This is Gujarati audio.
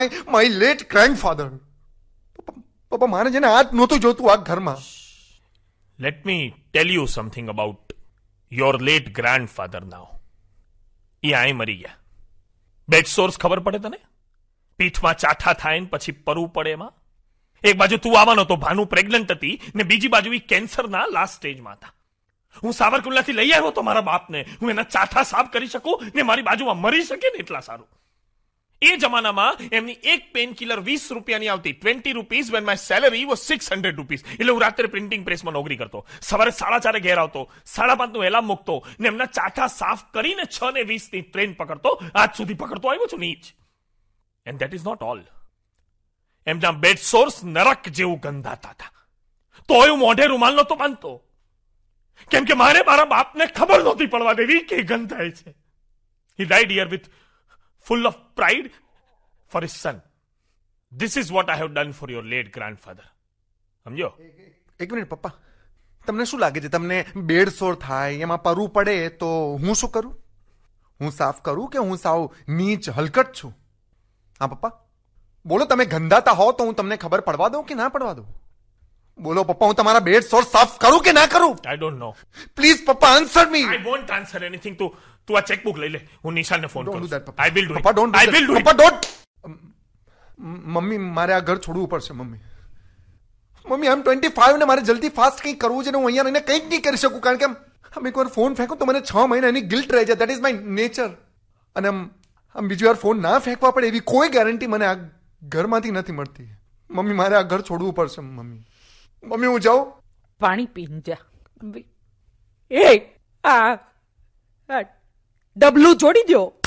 My late grandfather. પપ્પા મારે છે ને આ જ નહોતું જોતું આ ઘરમાં. Let me tell you something about your late grandfather નાઉ. એ આય મરી ગયા. બેડ સોર્સ ખબર પડે તને? પીઠમાં ચાઠા થાય ને પછી પરવું પડે એમાં. એક બાજુ તું આવવાનો તો ભાનુ પ્રેગ્નન્ટ હતી ને બીજી બાજુ એ કેન્સરના લાસ્ટ સ્ટેજમાં હતા. હું સાવરકુંડલાથી લઈ આવ્યો તો મારા બાપને. હું એના ચાઠા સાફ કરી શકું ને મારી બાજુમાં મરી શકે ને એટલા સારું. એ જમાનામાં એમની એક પેન કિલર 20 રૂપિયાની આવતી. 20 rupees when my salary was 600 rupees. એટલે હું રાત્રે પ્રિન્ટિંગ પ્રેસમાં નોકરી કરતો. સવારે 4:30 ઘેર આવતો, 5:30 નું એલાર્મ મૂકતો ને એમના ચાઠા સાફ કરીને 6:20 ની ટ્રેન પકડતો. આજ સુધી પકડતો આવ્યો છું નીચ. And that is not all. એમના બેડ સોર્સ નરક જેવું ગંધાતા હતા. તોય હું મોઢે રૂમાલ નહોતો બાંધતો, કેમ કે મારે મારા બાપને ખબર નહોતી પડવા દેવી કે ગંધાય છે. He died here with full of pride for his son. This is what I have done for your late grandfather. સમજો? એક મિનિટ પપ્પા, તમને શું લાગે છે તમને બેડ સોર થાય એમાં પરવું પડે તો હું શું કરું? હું સાફ કરું કે હું સાવ નીચ હલકટ છું? હા પપ્પા બોલો, તમે ગંધાતા હો તો હું તમને ખબર પડવા દઉં કે ના પડવા દઉં? બોલો પપ્પા, હું તમારા બેડ સોર સાફ કરું કે ના કરું? I don't know. પ્લીઝ પપ્પા answer me. I won't answer anything. તું આ ચેકબુક લઈ લે. હું નિશાનને ફોન કરું. I will do it. પપ્પા don't. I will do it. પપ્પા ડોન્ટ. મમ્મી મારે આ ઘર છોડવું પડશે. મમ્મી આઈ એમ 25 ને મારે જલ્દી ફાસ્ટ કંઈક કરવું છે ને હું અહીંયા રહીને કંઈક નહીં કરી શકું, કારણ કે આમ એકવાર ફોન ફેંકું તો મને 6 મહિના એની ગિલ્ટ રહે છે. That is my nature. અને આમ બીજી વાર ફોન ના ફેંકવા પડે એવી કોઈ ગેરંટી મને આ ઘરમાંથી નથી મળતી. મમ્મી મારે આ ઘર છોડવું પડશે. મમ્મી હું જાઉં? પાણી પીને જા. એ આ ડબલું જોડી દો.